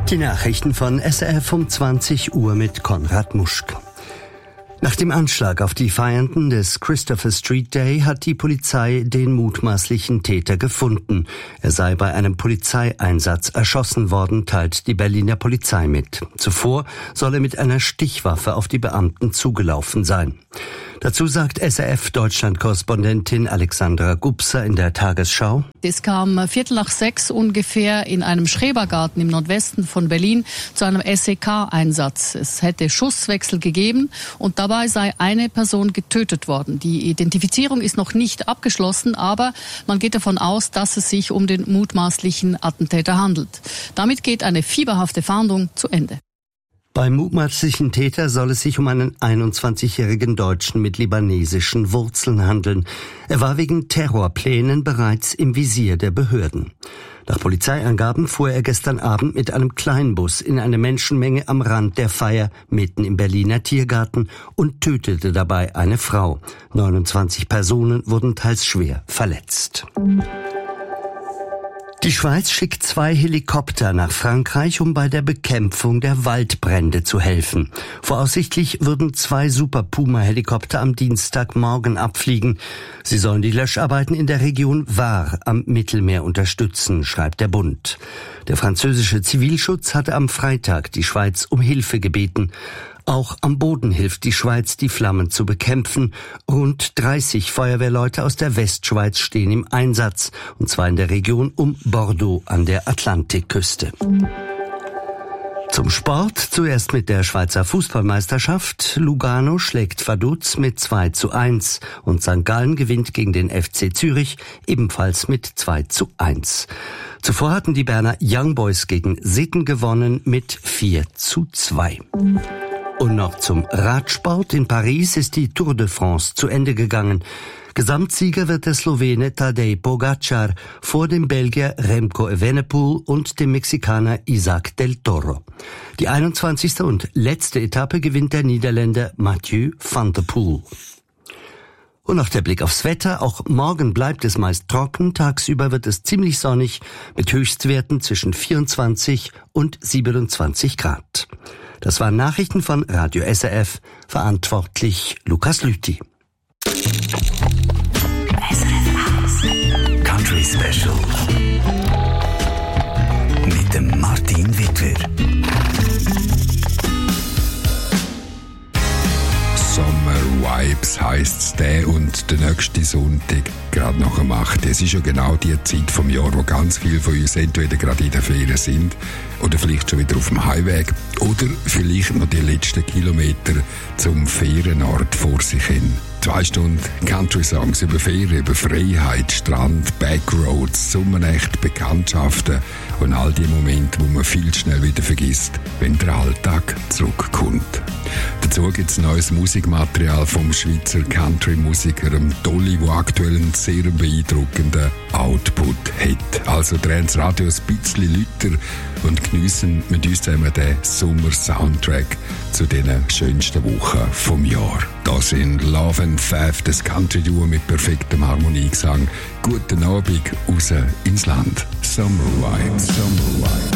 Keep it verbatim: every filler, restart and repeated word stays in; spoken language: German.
Die Nachrichten von S R F um zwanzig Uhr mit Konrad Muschk. Nach dem Anschlag auf die Feiernden des Christopher Street Day hat die Polizei den mutmaßlichen Täter gefunden. Er sei bei einem Polizeieinsatz erschossen worden, teilt die Berliner Polizei mit. Zuvor soll er mit einer Stichwaffe auf die Beamten zugelaufen sein. Dazu sagt S R F-Deutschland-Korrespondentin Alexandra Gubser in der Tagesschau: Es kam Viertel nach sechs ungefähr in einem Schrebergarten im Nordwesten von Berlin zu einem S E K-Einsatz. Es hätte Schusswechsel gegeben und dabei sei eine Person getötet worden. Die Identifizierung ist noch nicht abgeschlossen, aber man geht davon aus, dass es sich um den mutmaßlichen Attentäter handelt. Damit geht eine fieberhafte Fahndung zu Ende. Beim mutmaßlichen Täter soll es sich um einen einundzwanzigjährigen Deutschen mit libanesischen Wurzeln handeln. Er war wegen Terrorplänen bereits im Visier der Behörden. Nach Polizeiangaben fuhr er gestern Abend mit einem Kleinbus in eine Menschenmenge am Rand der Feier mitten im Berliner Tiergarten und tötete dabei eine Frau. neunundzwanzig Personen wurden teils schwer verletzt. Die Schweiz schickt zwei Helikopter nach Frankreich, um bei der Bekämpfung der Waldbrände zu helfen. Voraussichtlich würden zwei Super Puma-Helikopter am Dienstagmorgen abfliegen. Sie sollen die Löscharbeiten in der Region Var am Mittelmeer unterstützen, schreibt der Bund. Der französische Zivilschutz hatte am Freitag die Schweiz um Hilfe gebeten. Auch am Boden hilft die Schweiz, die Flammen zu bekämpfen. Rund dreißig Feuerwehrleute aus der Westschweiz stehen im Einsatz, und zwar in der Region um Bordeaux an der Atlantikküste. Zum Sport, zuerst mit der Schweizer Fußballmeisterschaft. Lugano schlägt Vaduz mit zwei zu eins und Sankt Gallen gewinnt gegen den F C Zürich ebenfalls mit zwei zu eins. Zuvor hatten die Berner Young Boys gegen Sitten gewonnen mit vier zu zwei. Und noch zum Radsport. In Paris ist die Tour de France zu Ende gegangen. Gesamtsieger wird der Slowene Tadej Pogačar vor dem Belgier Remco Evenepoel und dem Mexikaner Isaac del Toro. Die einundzwanzigste und letzte Etappe gewinnt der Niederländer Mathieu van der Poel. Und noch der Blick aufs Wetter. Auch morgen bleibt es meist trocken. Tagsüber wird es ziemlich sonnig mit Höchstwerten zwischen vierundzwanzig und siebenundzwanzig Grad. Das waren Nachrichten von Radio S R F, verantwortlich Lukas Lüthi. Country Special mit dem Martin Wittwer. Summer Vibes heisst's, der und der nächste Sonntag, gerade nach dem acht. Es ist ja genau die Zeit vom Jahr, wo ganz viele von uns entweder gerade in der Ferien sind oder vielleicht schon wieder auf dem Heimweg oder vielleicht noch die letzten Kilometer zum Ferienort vor sich hin. Zwei Stunden Country-Songs über Ferien, über Freiheit, Strand, Backroads, Sommernacht, Bekanntschaften und all die Momente, wo man viel schnell wieder vergisst, wenn der Alltag zurückkommt. Dazu gibt es neues Musikmaterial vom Schweizer Country-Musiker Dolly, der aktuell einen sehr beeindruckenden Output hat. Also drehen das Radio ein bisschen lauter und geniessen mit uns zusammen den Sommer-Soundtrack zu den schönsten Wochen vom Jahr. Das sind Love and Faith, das Country-Duo mit perfektem Harmoniegesang. Guten Abend, raus ins Land. Summer Vibes, Summer Vibes.